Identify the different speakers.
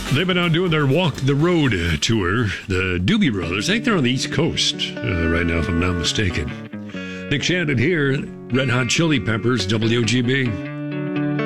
Speaker 1: They've been out doing their Walk the Road tour. The Doobie Brothers. I think they're on the East Coast right now, if I'm not mistaken. Nick Shannon here, Red Hot Chili Peppers, WGB.